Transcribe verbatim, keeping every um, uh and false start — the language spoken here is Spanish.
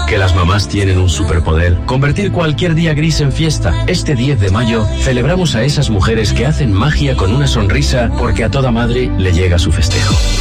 que las mamás tienen un superpoder? Convertir cualquier día gris en fiesta. Este diez de mayo celebramos a esas mujeres que hacen magia con una sonrisa porque a toda madre le llega su festejo.